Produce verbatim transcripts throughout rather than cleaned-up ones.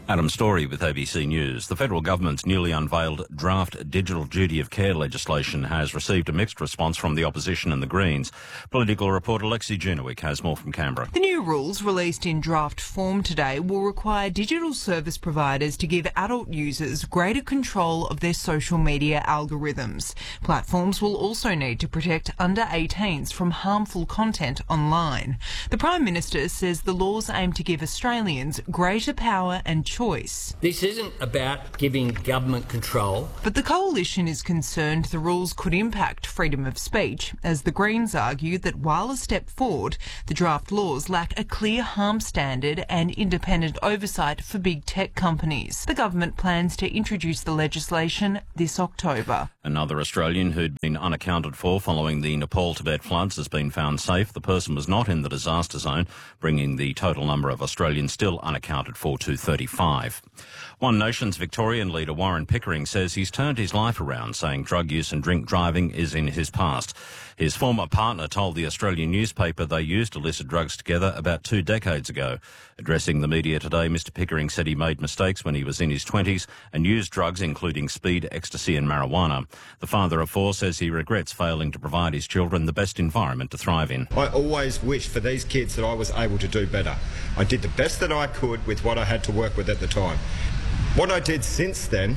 Adam Story with A B C News. The federal government's newly unveiled draft digital duty of care legislation has received a mixed response from the opposition and the Greens. Political reporter Lexi Junowick has more from Canberra. The new rules released in draft form today will require digital service providers to give adult users greater control of their social media algorithms. Platforms will also need to protect under eighteens from harmful content online. The Prime Minister says the laws aim to give Australians greater power and choice. This isn't about giving government control. But the Coalition is concerned the rules could impact freedom of speech, as the Greens argue that while a step forward, the draft laws lack a clear harm standard and independent oversight for big tech companies. The government plans to introduce the legislation this October. Another Australian who'd been unaccounted for following the Nepal-Tibet floods has been found safe. The person was not in the disaster zone, bringing the total number of Australians still unaccounted for to thirty-five. One Nation's Victorian leader Warren Pickering says he's turned his life around, saying drug use and drink driving is in his past. His former partner told the Australian newspaper they used illicit drugs together about two decades ago. Addressing the media today, Mister Pickering said he made mistakes when he was in his twenties and used drugs including speed, ecstasy and marijuana. The father of four says he regrets failing to provide his children the best environment to thrive in. I always wished for these kids that I was able to do better. I did the best that I could with what I had to work with at the time. What I did since then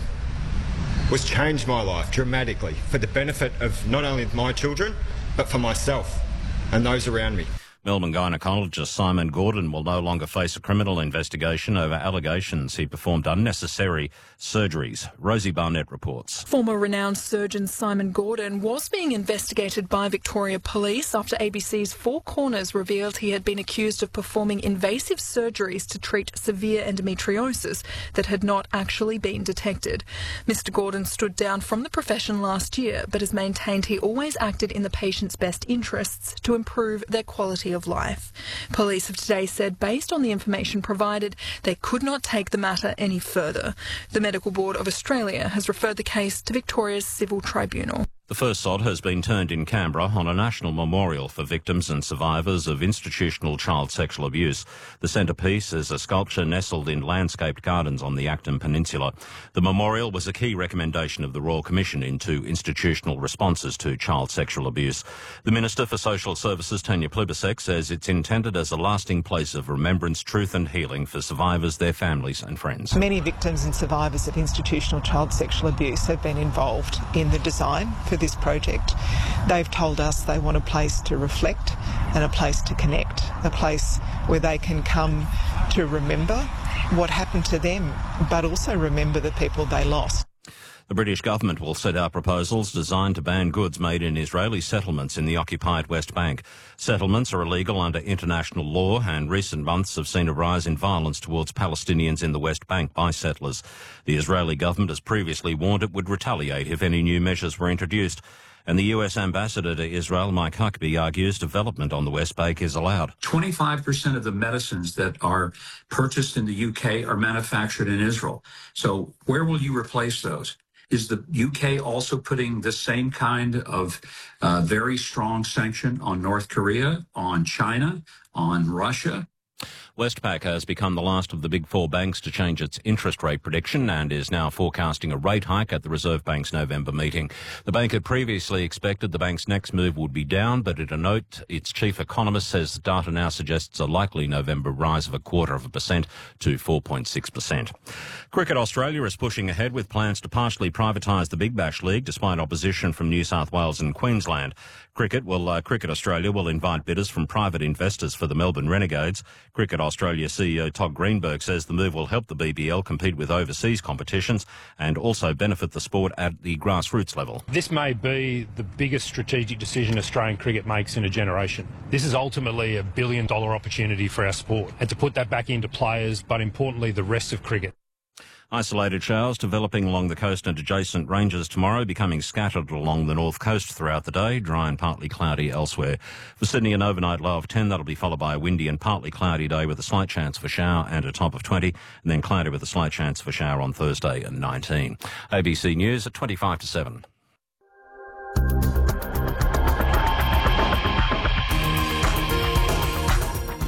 was change my life dramatically for the benefit of not only my children, but for myself and those around me. Melbourne gynaecologist Simon Gordon will no longer face a criminal investigation over allegations he performed unnecessary surgeries. Rosie Barnett reports. Former renowned surgeon Simon Gordon was being investigated by Victoria Police after A B C's Four Corners revealed he had been accused of performing invasive surgeries to treat severe endometriosis that had not actually been detected. Mister Gordon stood down from the profession last year, but has maintained he always acted in the patient's best interests to improve their quality of life. Police have today said, based on the information provided, they could not take the matter any further. The Medical Board of Australia has referred the case to Victoria's Civil Tribunal. The first sod has been turned in Canberra on a national memorial for victims and survivors of institutional child sexual abuse. The centrepiece is a sculpture nestled in landscaped gardens on the Acton Peninsula. The memorial was a key recommendation of the Royal Commission into institutional responses to child sexual abuse. The Minister for Social Services, Tanya Plibersek, says it's intended as a lasting place of remembrance, truth and healing for survivors, their families and friends. Many victims and survivors of institutional child sexual abuse have been involved in the design for this project. They've told us they want a place to reflect and a place to connect, a place where they can come to remember what happened to them, but also remember the people they lost. The British government will set out proposals designed to ban goods made in Israeli settlements in the occupied West Bank. Settlements are illegal under international law, and recent months have seen a rise in violence towards Palestinians in the West Bank by settlers. The Israeli government has previously warned it would retaliate if any new measures were introduced. And the U S ambassador to Israel, Mike Huckabee, argues development on the West Bank is allowed. twenty-five percent of the medicines that are purchased in the U K are manufactured in Israel. So where will you replace those? Is the U K also putting the same kind of uh, very strong sanction on North Korea, on China, on Russia? Westpac has become the last of the big four banks to change its interest rate prediction and is now forecasting a rate hike at the Reserve Bank's November meeting. The bank had previously expected the bank's next move would be down, but in a note, its chief economist says the data now suggests a likely November rise of a quarter of a percent to four point six percent. Cricket Australia is pushing ahead with plans to partially privatise the Big Bash League despite opposition from New South Wales and Queensland. Cricket will uh, Cricket Australia will invite bidders from private investors for the Melbourne Renegades. Cricket Australia C E O Todd Greenberg says the move will help the B B L compete with overseas competitions and also benefit the sport at the grassroots level. This may be the biggest strategic decision Australian cricket makes in a generation. This is ultimately a billion dollar opportunity for our sport, and to put that back into players, but importantly the rest of cricket. Isolated showers developing along the coast and adjacent ranges tomorrow, becoming scattered along the north coast throughout the day, dry and partly cloudy elsewhere. For Sydney, an overnight low of ten, that'll be followed by a windy and partly cloudy day with a slight chance for shower and a top of twenty, and then cloudy with a slight chance for shower on Thursday and nineteen. A B C News at twenty-five to seven.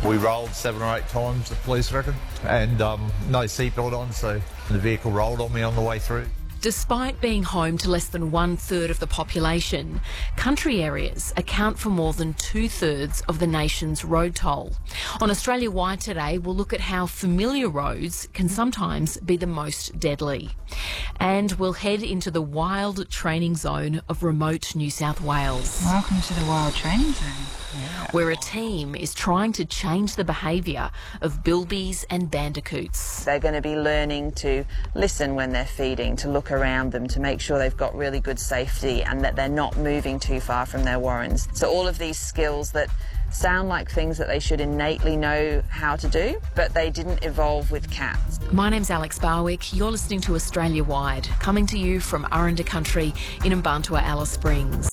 We rolled seven or eight times, the police reckon, and um, no seatbelt on, so the vehicle rolled on me on the way through. Despite being home to less than one-third of the population, country areas account for more than two-thirds of the nation's road toll. On Australia Wide today, we'll look at how familiar roads can sometimes be the most deadly. And we'll head into the wild training zone of remote New South Wales. Welcome to the wild training zone. Yeah. Where a team is trying to change the behaviour of bilbies and bandicoots. They're going to be learning to listen when they're feeding, to look around them, to make sure they've got really good safety and that they're not moving too far from their warrens. So all of these skills that sound like things that they should innately know how to do, but they didn't evolve with cats. My name's Alex Barwick. You're listening to Australia Wide, coming to you from Aranda Country in Mbantua, Alice Springs.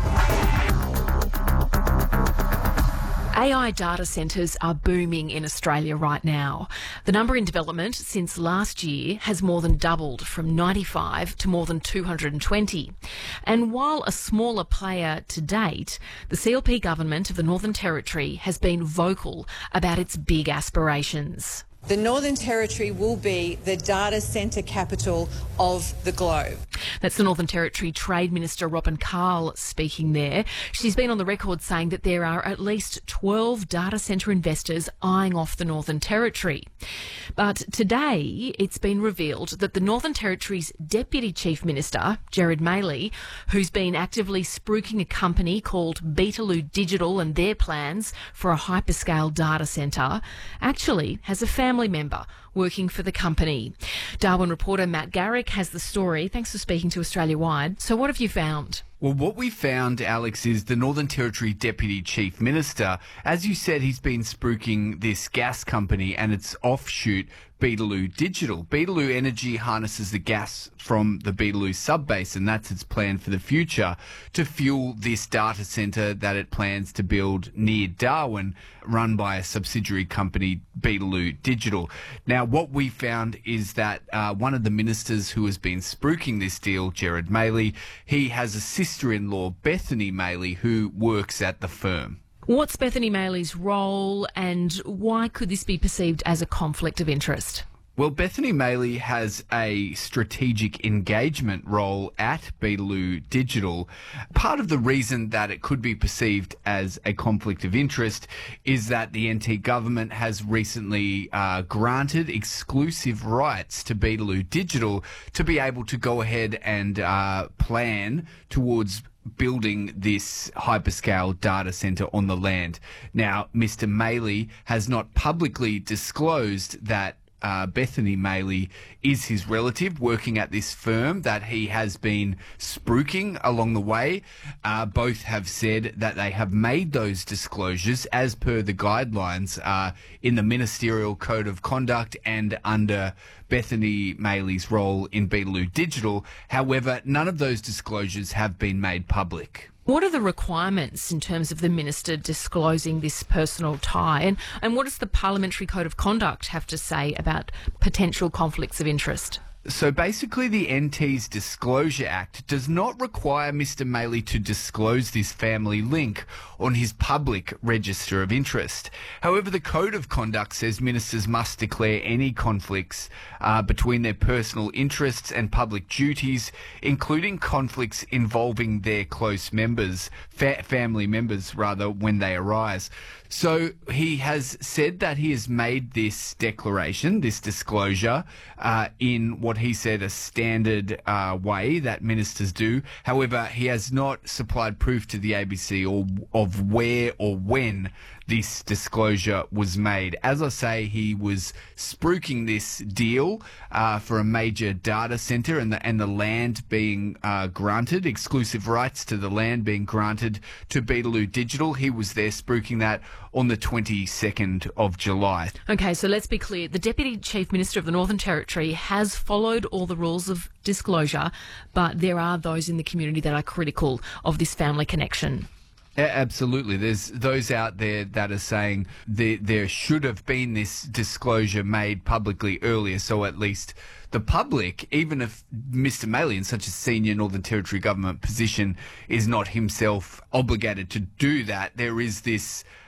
A I data centres are booming in Australia right now. The number in development since last year has more than doubled from ninety-five to more than two hundred twenty. And while a smaller player to date, the C L P government of the Northern Territory has been vocal about its big aspirations. The Northern Territory will be the data centre capital of the globe. That's the Northern Territory Trade Minister Robin Carl speaking there. She's been on the record saying that there are at least twelve data centre investors eyeing off the Northern Territory. But today it's been revealed that the Northern Territory's Deputy Chief Minister, Gerard Maley, who's been actively spruiking a company called Beetaloo Digital and their plans for a hyperscale data centre, actually has a family member working for the company. Darwin reporter Matt Garrick has the story. Thanks for speaking to Australia Wide. So what have you found? Well, what we found, Alex, is the Northern Territory Deputy Chief Minister. As you said, he's been spruiking this gas company and its offshoot, Beetaloo Digital. Beetaloo Energy harnesses the gas from the Beetaloo subbase, and that's its plan for the future, to fuel this data centre that it plans to build near Darwin, run by a subsidiary company, Beetaloo Digital. Now, what we found is that uh, one of the ministers who has been spruiking this deal, Gerard Maley, he has a sister-in-law, Bethany Maley, who works at the firm. What's Bethany Maley's role and why could this be perceived as a conflict of interest? Well, Bethany Maley has a strategic engagement role at Beetaloo Digital. Part of the reason that it could be perceived as a conflict of interest is that the N T government has recently uh, granted exclusive rights to Beetaloo Digital to be able to go ahead and uh, plan towards building this hyperscale data centre on the land. Now, Mister Maley has not publicly disclosed that Uh, Bethany Maley is his relative working at this firm that he has been spruiking along the way. Uh, both have said that they have made those disclosures as per the guidelines uh, in the Ministerial Code of Conduct and under Bethany Maley's role in Beetaloo Digital. However, none of those disclosures have been made public. What are the requirements in terms of the minister disclosing this personal tie? And, and what does the Parliamentary Code of Conduct have to say about potential conflicts of interest? So basically the N T's Disclosure Act does not require Mister Maley to disclose this family link on his public register of interest. However, the Code of Conduct says ministers must declare any conflicts uh, between their personal interests and public duties, including conflicts involving their close members, fa- family members rather, when they arise. So he has said that he has made this declaration, this disclosure, uh, in what he said a standard uh, way that ministers do. However, he has not supplied proof to the A B C or of where or when this disclosure was made. As I say, he was spruiking this deal uh, for a major data centre and the, and the land being uh, granted, exclusive rights to the land being granted to Beetaloo Digital. He was there spruiking that on the twenty-second of July. Okay, so let's be clear. The Deputy Chief Minister of the Northern Territory has followed all the rules of disclosure, but there are those in the community that are critical of this family connection. Absolutely. There's those out there that are saying there, there should have been this disclosure made publicly earlier, so at least the public, even if Mister Maley in such a senior Northern Territory government position is not himself obligated to do that, there is this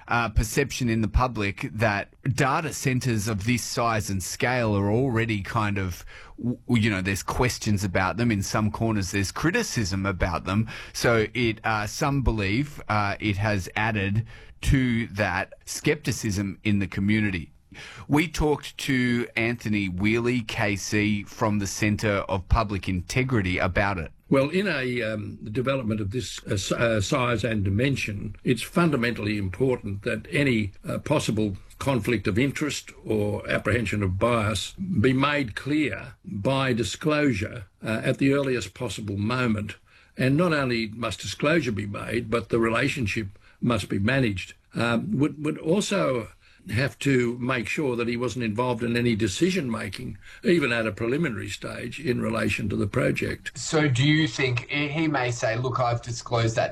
uh, perception in the public that data centres of this size and scale are already kind of, you know, there's questions about them. In some corners, there's criticism about them. So it, uh, some believe uh, it has added to that scepticism in the community. We talked to Anthony Wheely, K C, from the Centre of Public Integrity about it. Well, in a um, development of this uh, uh, size and dimension, it's fundamentally important that any uh, possible conflict of interest or apprehension of bias be made clear by disclosure uh, at the earliest possible moment. And not only must disclosure be made, but the relationship must be managed. Um, would, would also have to make sure that he wasn't involved in any decision making, even at a preliminary stage, in relation to the project. So do you think he may say, look, I've disclosed that